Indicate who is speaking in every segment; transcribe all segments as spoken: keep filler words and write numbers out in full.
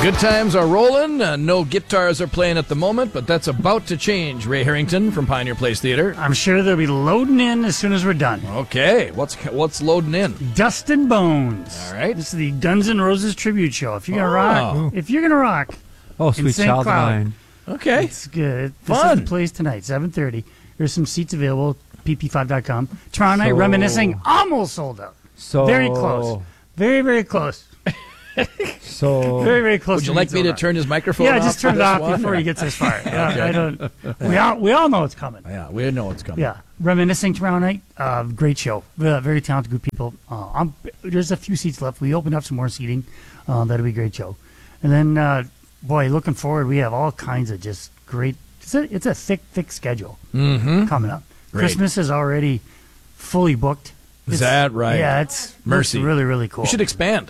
Speaker 1: Good times are rolling. Uh, no guitars are playing at the moment, but that's about to change. Ray Harrington from Pioneer Place Theater.
Speaker 2: I'm sure they'll be loading in as soon as we're done.
Speaker 1: Okay, what's what's loading in?
Speaker 2: Dust and Bones.
Speaker 1: All right.
Speaker 2: This is the Guns N' Roses tribute show. If you're gonna
Speaker 1: Oh.
Speaker 2: rock, if you're gonna rock,
Speaker 3: Oh, sweet
Speaker 2: Insane
Speaker 3: child of
Speaker 2: Cloud.
Speaker 3: mine.
Speaker 1: Okay.
Speaker 2: It's good. This
Speaker 1: Fun.
Speaker 2: is the place tonight, seven thirty. There's some seats available. P P five dot com. Toronto Night
Speaker 3: So-
Speaker 2: Reminiscing almost sold out.
Speaker 3: So
Speaker 2: Very close. Very, very close.
Speaker 3: So
Speaker 2: Very, very close.
Speaker 1: Would you
Speaker 2: to
Speaker 1: like
Speaker 2: being
Speaker 1: me to
Speaker 2: sold out.
Speaker 1: turn his microphone
Speaker 2: Yeah,
Speaker 1: off?
Speaker 2: just
Speaker 1: for
Speaker 2: turn it
Speaker 1: this
Speaker 2: off
Speaker 1: one?
Speaker 2: before he gets this far. Yeah, I don't. We all we all know it's coming.
Speaker 1: Yeah, we know it's coming.
Speaker 2: Yeah, Reminiscing Toronto Night. Uh, great show. Uh, very talented group of people. Uh, I'm, there's a few seats left. We opened up some more seating. Uh, that'll be a great show. And then, uh, boy, looking forward, we have all kinds of just great. It's a, it's a thick, thick schedule
Speaker 1: Mm-hmm.
Speaker 2: coming up.
Speaker 1: Great.
Speaker 2: Christmas is already fully booked.
Speaker 1: Is
Speaker 2: It's-
Speaker 1: that right?
Speaker 2: Yeah, it's
Speaker 1: Mercy.
Speaker 2: looks really, really cool.
Speaker 1: You should expand.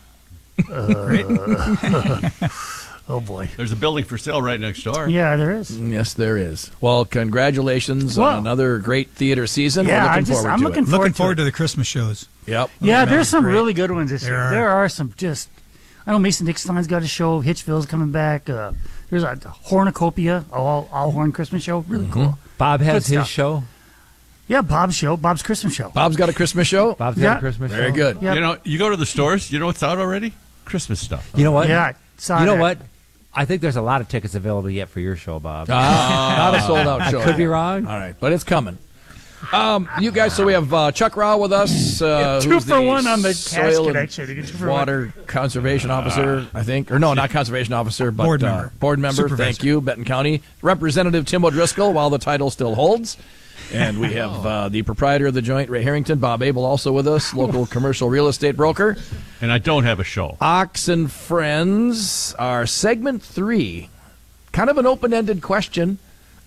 Speaker 2: Oh boy.
Speaker 4: There's a building for sale right next door.
Speaker 2: Yeah, there is.
Speaker 1: Yes, there is. Well, congratulations
Speaker 2: Well,
Speaker 1: on another great theater season.
Speaker 2: Yeah,
Speaker 1: We're looking
Speaker 2: I just,
Speaker 1: forward
Speaker 2: I'm
Speaker 1: to
Speaker 2: looking
Speaker 1: it.
Speaker 2: forward
Speaker 5: Looking
Speaker 2: to
Speaker 5: forward
Speaker 2: it.
Speaker 5: to the Christmas shows.
Speaker 1: Yep.
Speaker 2: Yeah,
Speaker 5: That
Speaker 2: there's
Speaker 5: was
Speaker 2: some
Speaker 5: great.
Speaker 2: really good ones this
Speaker 5: There
Speaker 2: year.
Speaker 5: are.
Speaker 2: There are some just. I know Mason Dixon's got a show. Hitchville's coming back. Uh, there's a Hornucopia, all all horn Christmas show. Really cool.
Speaker 3: Bob has
Speaker 2: Good
Speaker 3: his
Speaker 2: stuff.
Speaker 3: show.
Speaker 2: Yeah, Bob's show, Bob's Christmas show.
Speaker 1: Bob's got a Christmas show.
Speaker 3: Bob's
Speaker 2: Yeah.
Speaker 3: got a Christmas
Speaker 1: Very
Speaker 3: show.
Speaker 1: good.
Speaker 2: Yeah.
Speaker 4: You know, you go to the stores, you know what's out already? Christmas stuff.
Speaker 3: You know what?
Speaker 2: Yeah, saw
Speaker 3: You know
Speaker 2: that.
Speaker 3: what? I think there's a lot of tickets available yet for your show, Bob.
Speaker 1: Ah, not a sold out show.
Speaker 3: I could be wrong.
Speaker 1: All right, but it's coming. Um, you guys, so we have uh, Chuck Rao with us. Uh,
Speaker 2: Two
Speaker 1: who's
Speaker 2: for
Speaker 1: the
Speaker 2: one on the
Speaker 1: soil
Speaker 2: cash
Speaker 1: and
Speaker 2: connection. You get two for one.
Speaker 1: water conservation officer, I think, or no, not conservation officer, but
Speaker 5: Board
Speaker 1: uh,
Speaker 5: member.
Speaker 1: board member.
Speaker 5: Supervisor.
Speaker 1: Thank you, Benton County Representative Tim O'Driscoll, while the title still holds. And we have uh, the proprietor of the joint, Ray Harrington, Bob Abel, also with us, local commercial real estate broker.
Speaker 4: And I don't have a show.
Speaker 1: Ox and Friends, our segment three. Kind of an open-ended question.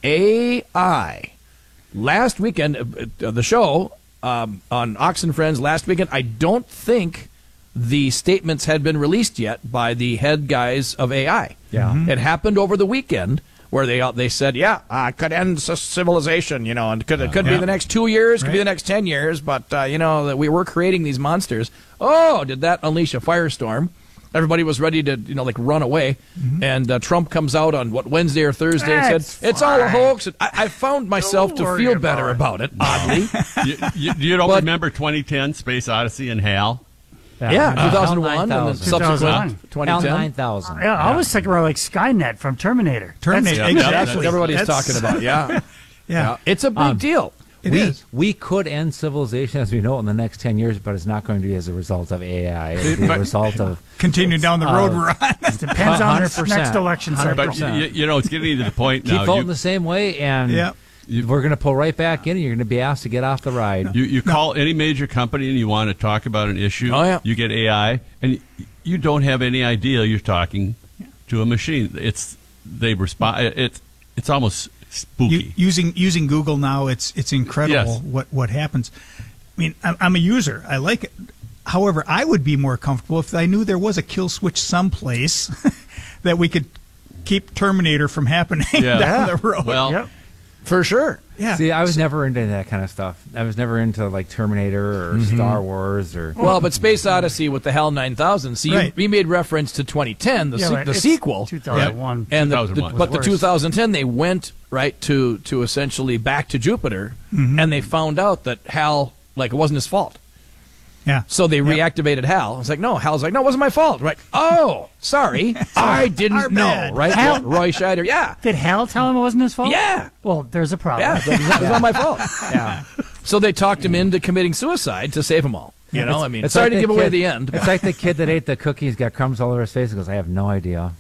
Speaker 1: A I. Last weekend, uh, uh, the show um, on Ox and Friends last weekend, I don't think the statements had been released yet by the head guys of A I.
Speaker 3: Yeah.
Speaker 1: It happened over the weekend where they uh, they said, yeah, uh, it could end c- civilization, you know, and could, it could be
Speaker 5: Yeah.
Speaker 1: the next two years, could be
Speaker 5: Right.
Speaker 1: the next ten years, but, uh, you know, that we were creating these monsters. Oh, did that unleash a firestorm? Everybody was ready to, you know, like run away. And uh, Trump comes out on, what, Wednesday or Thursday and
Speaker 2: That's
Speaker 1: said, it's all a
Speaker 2: fine.
Speaker 1: hoax. And I, I found myself
Speaker 2: Don't
Speaker 1: to
Speaker 2: worry
Speaker 1: feel
Speaker 2: about
Speaker 1: better
Speaker 2: it.
Speaker 1: about it, oddly.
Speaker 4: you, you, you don't
Speaker 1: But-
Speaker 4: remember twenty ten Space Odyssey and HAL?
Speaker 1: Yeah,
Speaker 3: Uh,
Speaker 1: two thousand one and then
Speaker 3: nine thousand.
Speaker 1: subsequent
Speaker 2: two thousand one.
Speaker 1: twenty
Speaker 3: Hell
Speaker 1: ten.
Speaker 3: nine thousand.
Speaker 2: Yeah, I was thinking about like Skynet from Terminator.
Speaker 5: Terminator.
Speaker 4: Yeah,
Speaker 1: That's
Speaker 5: exactly.
Speaker 1: what everybody's
Speaker 5: That's-
Speaker 1: talking about, yeah.
Speaker 5: Yeah,
Speaker 1: It's a big
Speaker 3: Um,
Speaker 1: deal.
Speaker 5: it
Speaker 3: we,
Speaker 5: is.
Speaker 3: we could end civilization as we know it in the next ten years, but it's not going to be as a result of A I. It'll be a
Speaker 4: But-
Speaker 3: result of.
Speaker 5: Continue down the
Speaker 3: Uh,
Speaker 5: road we're on.
Speaker 2: Depends on
Speaker 3: one hundred
Speaker 2: this
Speaker 3: percent.
Speaker 2: next election
Speaker 3: one hundred
Speaker 2: cycle.
Speaker 4: But
Speaker 3: percent.
Speaker 4: you, you know, it's getting to the point
Speaker 3: Keep
Speaker 4: now.
Speaker 3: voting
Speaker 4: You,
Speaker 3: the same way, and
Speaker 5: Yeah.
Speaker 3: we're going to pull right back in, and you're going to be asked to get off the ride.
Speaker 4: you, you call any major company and you want to talk about an issue.
Speaker 1: Oh, yeah.
Speaker 4: You get A I, and you don't have any idea you're talking to a machine. It's they respond. It's it's almost spooky.
Speaker 5: U- using using Google now, it's it's incredible
Speaker 4: Yes.
Speaker 5: what what happens. I mean, I'm, I'm a user. I like it. However, I would be more comfortable if I knew there was a kill switch someplace that we could keep Terminator from happening
Speaker 4: Yeah.
Speaker 5: down the road.
Speaker 4: well,
Speaker 2: Yep.
Speaker 1: For sure.
Speaker 5: yeah.
Speaker 3: See, I was never into that kind of stuff. I was never into like Terminator or
Speaker 1: Mm-hmm.
Speaker 3: Star Wars or.
Speaker 1: Well, but Space Odyssey with the HAL nine thousand, see,
Speaker 5: Right.
Speaker 1: you, we made reference to twenty ten, the,
Speaker 2: Yeah,
Speaker 1: se-
Speaker 2: right.
Speaker 1: the
Speaker 2: It's
Speaker 1: sequel.
Speaker 2: two thousand one.
Speaker 1: And the,
Speaker 4: two thousand
Speaker 1: the,
Speaker 4: one.
Speaker 1: but the
Speaker 2: Worse.
Speaker 1: two thousand ten, they went right to to essentially back to Jupiter, and they found out that Hal, like, it wasn't his fault.
Speaker 5: yeah.
Speaker 1: So they reactivated Hal. It's like, no, Hal's like, no, it wasn't my fault. Right? Oh, sorry, I
Speaker 5: Our
Speaker 1: didn't know.
Speaker 5: bad.
Speaker 1: Right?
Speaker 2: Hal-
Speaker 1: Roy Scheider. Yeah,
Speaker 2: Did Hal tell him it wasn't his fault?
Speaker 1: yeah,
Speaker 2: Well, there's a problem.
Speaker 1: yeah. It was not, it was not my fault. Yeah. So they talked him into committing suicide to save them all. You know, I mean,
Speaker 3: It's
Speaker 1: sorry
Speaker 3: like
Speaker 1: to
Speaker 3: the
Speaker 1: give away
Speaker 3: kid-
Speaker 1: the end.
Speaker 3: It's like the kid that ate the cookies, got crumbs all over his face, and goes, "I have no idea."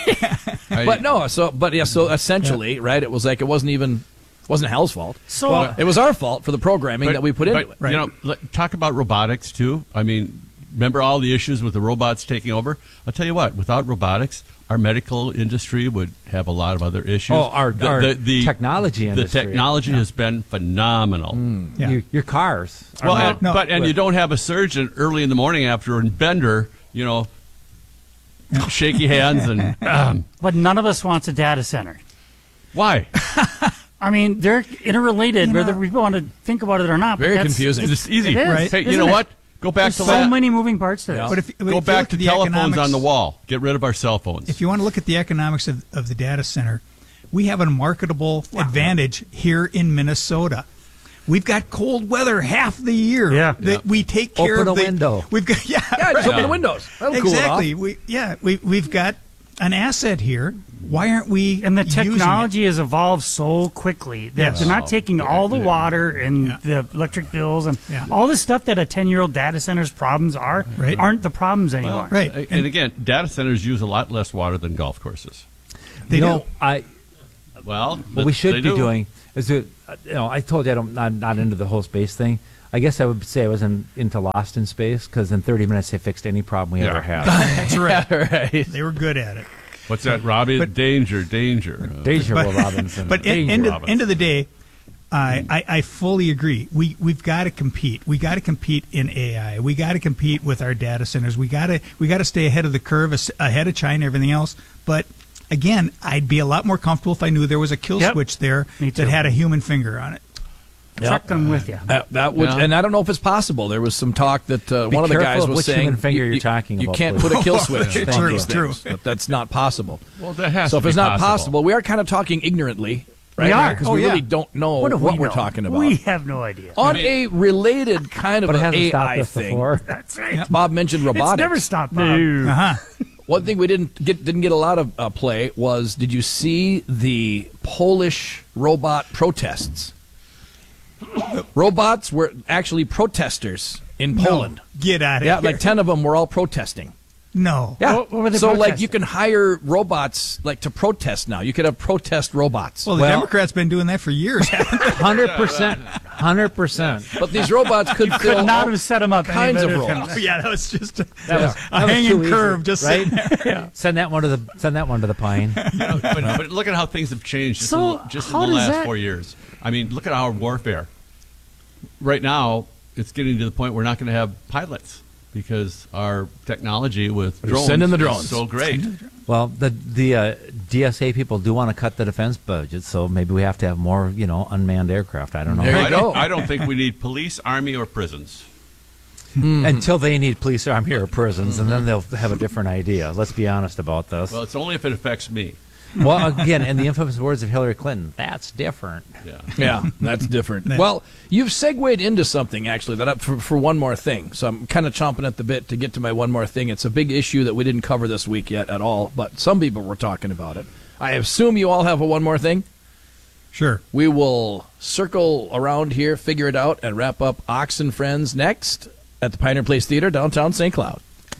Speaker 1: But no, so but yeah, so essentially, right? It was like it wasn't even it wasn't Hal's fault.
Speaker 2: So
Speaker 1: Well, it was our fault for the programming that we put into
Speaker 4: but,
Speaker 1: it.
Speaker 4: You know, let- talk about robotics too. I mean, remember all the issues with the robots taking over? I'll tell you what. Without robotics, our medical industry would have a lot of other issues.
Speaker 3: Oh, our-
Speaker 4: the,
Speaker 3: our
Speaker 4: the, the,
Speaker 3: technology
Speaker 4: The
Speaker 3: industry.
Speaker 4: technology has been phenomenal.
Speaker 5: Yeah.
Speaker 3: Your, your cars. are
Speaker 4: Well,
Speaker 3: not-
Speaker 4: and,
Speaker 5: no,
Speaker 4: but and
Speaker 5: but-
Speaker 4: you don't have a surgeon early in the morning after a bender, you know, shaky hands and um,
Speaker 2: but none of us wants a data center.
Speaker 4: why?
Speaker 2: I mean, they're interrelated,
Speaker 5: You know-
Speaker 2: whether we want to think about it or not. but
Speaker 1: Very
Speaker 2: that's-
Speaker 1: confusing.
Speaker 4: It's easy,
Speaker 2: It is,
Speaker 4: right? Hey, you
Speaker 2: isn't
Speaker 4: know
Speaker 2: it?
Speaker 4: what? Go back
Speaker 2: There's
Speaker 4: to
Speaker 2: so
Speaker 4: la-
Speaker 2: many moving parts there.
Speaker 1: Yeah.
Speaker 5: But if, if
Speaker 4: Go
Speaker 5: you
Speaker 4: back
Speaker 5: look
Speaker 4: to
Speaker 5: at the
Speaker 4: telephones
Speaker 5: economics-
Speaker 4: on the wall. Get rid of our cell phones.
Speaker 5: If you want to look at the economics of, of the data center, we have a marketable advantage here in Minnesota. We've got cold weather half the year.
Speaker 2: Yeah.
Speaker 5: That
Speaker 4: Yeah.
Speaker 5: we take care
Speaker 3: Open
Speaker 5: of
Speaker 3: a
Speaker 5: the
Speaker 3: window.
Speaker 5: We've got yeah,
Speaker 1: Yeah, just
Speaker 5: right.
Speaker 1: open the windows. That'll cool it
Speaker 5: exactly.
Speaker 1: off.
Speaker 5: We yeah we we've got an asset here. Why aren't we?
Speaker 2: And the
Speaker 5: using it?
Speaker 2: technology has evolved so quickly that
Speaker 5: Yes.
Speaker 2: they're not taking all the
Speaker 4: Yeah.
Speaker 2: water and
Speaker 5: Yeah.
Speaker 2: the electric bills and
Speaker 5: Yeah.
Speaker 2: all the stuff that a ten-year-old data center's problems are
Speaker 5: Right.
Speaker 2: aren't the problems anymore.
Speaker 5: Right.
Speaker 4: And, and again, data centers use a lot less water than golf courses.
Speaker 5: They
Speaker 3: you know,
Speaker 5: do.
Speaker 3: I
Speaker 4: Well,
Speaker 3: what we should
Speaker 4: they
Speaker 3: be
Speaker 4: do.
Speaker 3: doing is to, uh, you know, I told you I don't, not not into the whole space thing. I guess I would say I wasn't into Lost in Space because in thirty minutes they fixed any problem we
Speaker 4: Yeah.
Speaker 3: ever had.
Speaker 5: That's right.
Speaker 1: right.
Speaker 5: They were good at it.
Speaker 4: What's that, Robbie?
Speaker 5: But-
Speaker 4: danger, danger. Uh,
Speaker 3: Deja Will Robinson.
Speaker 5: But in,
Speaker 3: Danger
Speaker 5: end, of,
Speaker 3: Robinson.
Speaker 5: end of the day, I, I, I fully agree. We we've got to compete. We got to compete in A I. We got to compete with our data centers. We got to we got to stay ahead of the curve, as- ahead of China, everything else. But again, I'd be a lot more comfortable if I knew there was a kill
Speaker 2: Yep.
Speaker 5: switch there
Speaker 2: Me
Speaker 5: that
Speaker 2: too.
Speaker 5: had a human finger on it.
Speaker 2: Chuck, I'm with you.
Speaker 1: That, that would,
Speaker 4: Yeah.
Speaker 1: and I don't know if it's possible. There was some talk that uh,
Speaker 3: Be
Speaker 1: one of the
Speaker 3: careful
Speaker 1: guys
Speaker 3: of
Speaker 1: was
Speaker 3: which
Speaker 1: saying
Speaker 3: human finger
Speaker 1: you,
Speaker 3: you're
Speaker 1: you-
Speaker 3: talking
Speaker 1: you
Speaker 3: about,
Speaker 1: can't
Speaker 3: please.
Speaker 1: put a kill switch
Speaker 5: True,
Speaker 1: on these
Speaker 5: true.
Speaker 1: things. That- That's not possible.
Speaker 4: well, that has
Speaker 1: So
Speaker 4: to
Speaker 1: if it's
Speaker 4: be
Speaker 1: not possible, we are kind of talking ignorantly, right?
Speaker 2: We are.
Speaker 1: Because
Speaker 5: Oh,
Speaker 1: we
Speaker 5: yeah.
Speaker 1: really don't know
Speaker 2: What
Speaker 1: what,
Speaker 2: do we
Speaker 1: we're
Speaker 2: know?
Speaker 1: talking about.
Speaker 2: We have no idea.
Speaker 1: On a related kind of
Speaker 3: but it
Speaker 1: an
Speaker 3: hasn't
Speaker 1: A
Speaker 3: stopped
Speaker 1: I
Speaker 3: us
Speaker 1: thing,
Speaker 3: before.
Speaker 2: That's right.
Speaker 1: Bob mentioned robotics.
Speaker 2: It's never stopped, Bob.
Speaker 5: Uh huh.
Speaker 1: One thing we didn't get didn't get a lot of uh, play was, did you see the Polish robot protests? Robots were actually protesters in Poland.
Speaker 5: Get out of
Speaker 1: Yeah,
Speaker 5: here.
Speaker 1: like ten of them were all protesting.
Speaker 5: no.
Speaker 1: Yeah.
Speaker 2: What- what were they
Speaker 1: so like
Speaker 2: protesting?
Speaker 1: you can hire robots like to protest now. You could have protest robots.
Speaker 5: Well, the
Speaker 3: Well-
Speaker 5: Democrats been doing that for years.
Speaker 3: Hundred percent, hundred percent.
Speaker 1: but these robots could
Speaker 2: Could
Speaker 1: fill
Speaker 2: not
Speaker 1: all
Speaker 2: have set him up any
Speaker 1: kinds of
Speaker 2: better
Speaker 1: roles.
Speaker 2: than-
Speaker 5: yeah, that was just a,
Speaker 3: That was,
Speaker 5: a
Speaker 3: that was
Speaker 5: hanging
Speaker 3: too easy,
Speaker 5: curve. Just
Speaker 3: right.
Speaker 5: sitting there.
Speaker 3: Send that one to the send that one to the pine.
Speaker 4: but, but look at how things have changed just,
Speaker 2: So,
Speaker 4: in, just in
Speaker 2: how
Speaker 4: the
Speaker 2: does
Speaker 4: last
Speaker 2: that-
Speaker 4: four years. I mean, look at our warfare. Right now, it's getting to the point we're not going to have pilots because our technology with
Speaker 1: They're
Speaker 4: drones
Speaker 1: sending the
Speaker 4: is
Speaker 1: drones.
Speaker 4: so great.
Speaker 3: Well, the the uh, D S A people do want to cut the defense budget, so maybe we have to have more, you know, unmanned aircraft. I don't know.
Speaker 1: There you
Speaker 4: I,
Speaker 1: go.
Speaker 4: don't, I don't think we need police, army, or prisons.
Speaker 3: Until they need police, army, or prisons, and then they'll have a different idea. Let's be honest about this.
Speaker 4: Well, it's only if it affects me.
Speaker 3: Well, again, in the infamous words of Hillary Clinton, that's different.
Speaker 4: Yeah.
Speaker 1: Yeah, that's different.
Speaker 5: Yeah.
Speaker 1: Well, you've segued into something actually that I, for, for one more thing. So I'm kind of chomping at the bit to get to my one more thing. It's a big issue that we didn't cover this week yet at all, but some people were talking about it. I assume you all have a one more thing.
Speaker 5: Sure.
Speaker 1: We will circle around here, figure it out, and wrap up Ox and Friends next at the Pioneer Place Theater, downtown Saint Cloud.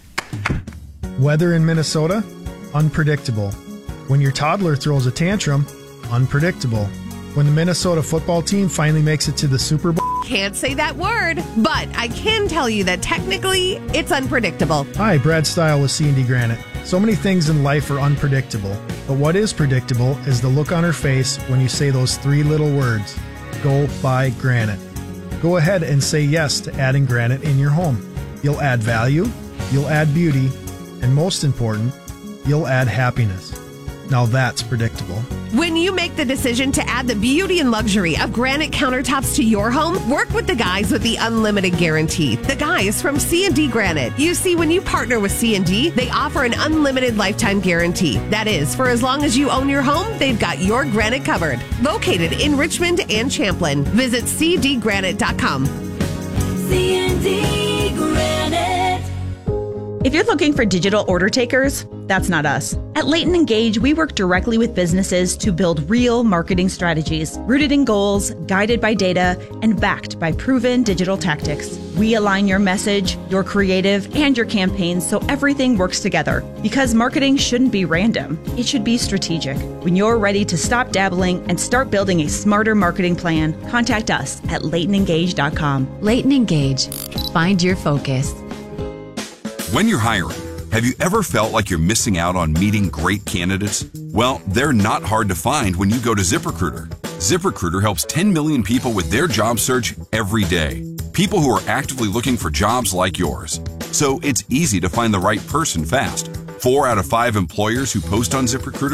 Speaker 6: Weather in Minnesota? Unpredictable. When your toddler throws a tantrum? Unpredictable. When the Minnesota football team finally makes it to the Super Bowl?
Speaker 7: Can't say that word, but I can tell you that technically it's unpredictable.
Speaker 6: Hi, Brad Stile with C and D Granite. So many things in life are unpredictable, but what is predictable is the look on her face when you say those three little words, go buy granite. Go ahead and say yes to adding granite in your home. You'll add value, you'll add beauty, and most important, you'll add happiness. Now that's predictable.
Speaker 7: When you make the decision to add the beauty and luxury of granite countertops to your home, work with the guys with the unlimited guarantee. The guys from C and D Granite. You see, when you partner with C and D, they offer an unlimited lifetime guarantee. That is, for as long as you own your home, they've got your granite covered. Located in Richmond and Champlin. Visit c d granite dot com.
Speaker 8: C and D Granite. If you're looking for digital order takers, that's not us. At Leighton Engage, we work directly with businesses to build real marketing strategies, rooted in goals, guided by data, and backed by proven digital tactics. We align your message, your creative, and your campaigns so everything works together. Because marketing shouldn't be random, it should be strategic. When you're ready to stop dabbling and start building a smarter marketing plan, contact us at leighton engage dot com.
Speaker 9: Leighton Engage. Find your focus.
Speaker 10: When you're hiring, have you ever felt like you're missing out on meeting great candidates? Well, they're not hard to find when you go to ZipRecruiter. ZipRecruiter helps ten million people with their job search every day. People who are actively looking for jobs like yours. So it's easy to find the right person fast. Four out of five employers who post on ZipRecruiter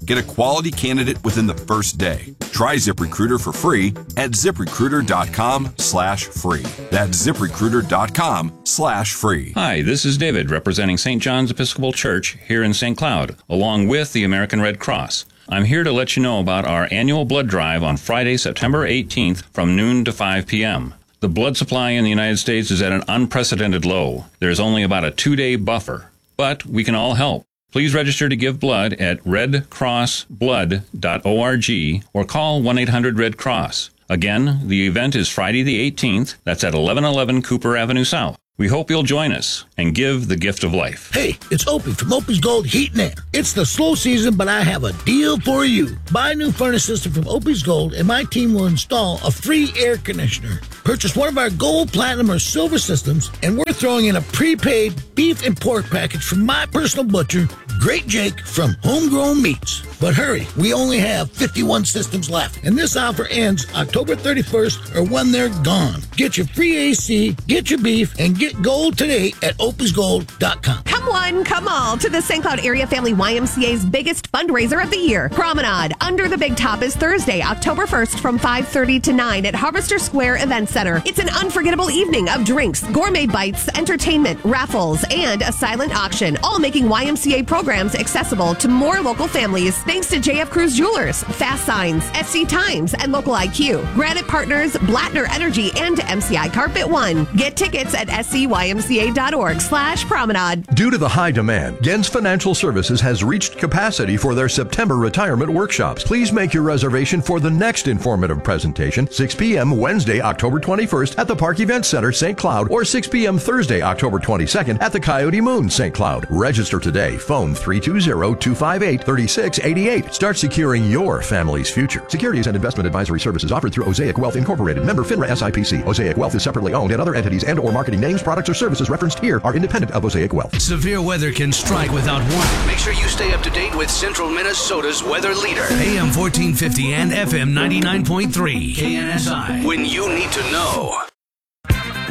Speaker 10: Get a quality candidate within the first day. Try ZipRecruiter for free at ZipRecruiter.com slash free. That's ZipRecruiter.com slash free.
Speaker 11: Hi, this is David representing Saint John's Episcopal Church here in Saint Cloud, along with the American Red Cross. I'm here to let you know about our annual blood drive on Friday, September eighteenth from noon to five p.m. The blood supply in the United States is at an unprecedented low. There's only about a two-day buffer, but we can all help. Please register to give blood at red cross blood dot org or call one eight hundred red cross. Again, the event is Friday the eighteenth. That's at eleven eleven Cooper Avenue South. We hope you'll join us and give the gift of life.
Speaker 12: Hey, it's Opie from Opie's Gold Heat and Air. It's the slow season, but I have a deal for you. Buy a new furnace system from Opie's Gold, and my team will install a free air conditioner. Purchase one of our gold, platinum, or silver systems, and we're throwing in a prepaid beef and pork package from my personal butcher, Great Jake from Homegrown Meats. But hurry, we only have fifty-one systems left, and this offer ends October thirty-first or when they're gone. Get your free A C, get your beef, and get gold today at opies gold dot com.
Speaker 7: Come one, come all to the Saint Cloud Area Family Y M C A's biggest fundraiser of the year. Promenade Under the Big Top is Thursday, October first from five thirty to nine at Harvester Square Event Center. It's an unforgettable evening of drinks, gourmet bites, entertainment, raffles, and a silent auction, all making Y M C A programs accessible to more local families thanks to J F Cruz Jewelers, Fast Signs, S C Times, and Local I Q, Granite Partners, Blattner Energy, and M C I Carpet One. Get tickets at S C Y M C A dot org slash promenade.
Speaker 13: Due to the high demand, Gens Financial Services has reached capacity for their September retirement workshops. Please make your reservation for the next informative presentation, six p.m. Wednesday, October twenty-first at the Park Event Center, Saint Cloud, or six p.m. Thursday, October twenty-second at the Coyote Moon, Saint Cloud. Register today. Phone three two zero, two five eight, three six eight eight. Start securing your family's future. Securities and investment advisory services offered through Osaic Wealth Incorporated. Member FINRA S I P C. Osaic Wealth is separately owned, and other entities and or marketing names, products, or services referenced here are independent of Osaic Wealth.
Speaker 14: Severe weather can strike without warning. Make sure you stay up to date with Central Minnesota's weather leader. A M fourteen fifty and F M ninety-nine point three. K N S I. When you need to know.